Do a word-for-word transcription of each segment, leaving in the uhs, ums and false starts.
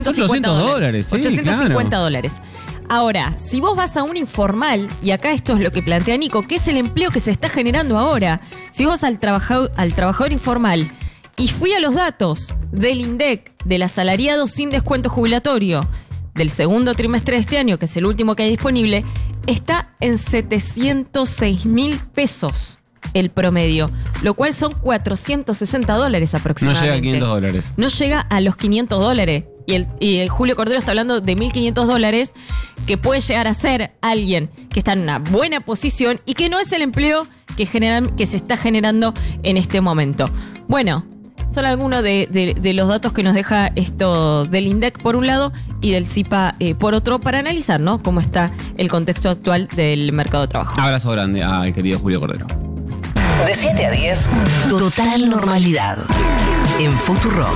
ochocientos dólares. Sí, ochocientos cincuenta claro. dólares. Ahora, si vos vas a un informal, y acá esto es lo que plantea Nico, que es el empleo que se está generando ahora. Si vos al trabajador, al trabajador informal, y fui a los datos del INDEC, del asalariado sin descuento jubilatorio, del segundo trimestre de este año, que es el último que hay disponible, está en setecientos seis mil pesos el promedio, lo cual son cuatrocientos sesenta dólares No aproximadamente. llega a quinientos dólares. No llega a los quinientos dólares. Y el, y el Julio Cordero está hablando de mil quinientos dólares, que puede llegar a ser alguien que está en una buena posición y que no es el empleo que, generan, que se está generando en este momento. Bueno, son algunos de, de, de los datos que nos deja esto del INDEC por un lado y del CIPA eh, por otro, para analizar, ¿no?, cómo está el contexto actual del mercado de trabajo. Abrazo grande al querido Julio Cordero. De siete a diez, total normalidad. En Futurock.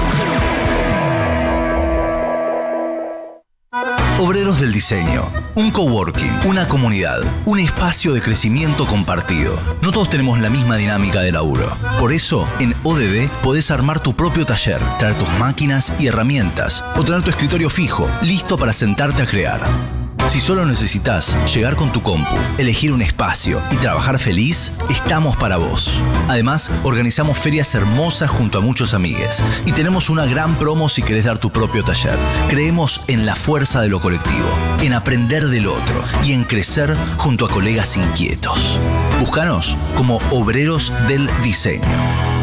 Obreros del Diseño, un coworking, una comunidad, un espacio de crecimiento compartido. No todos tenemos la misma dinámica de laburo. Por eso, en O D B podés armar tu propio taller, traer tus máquinas y herramientas, o tener tu escritorio fijo, listo para sentarte a crear. Si solo necesitas llegar con tu compu, elegir un espacio y trabajar feliz, estamos para vos. Además, organizamos ferias hermosas junto a muchos amigues y tenemos una gran promo si querés dar tu propio taller. Creemos en la fuerza de lo colectivo, en aprender del otro y en crecer junto a colegas inquietos. Búscanos como Obreros del Diseño.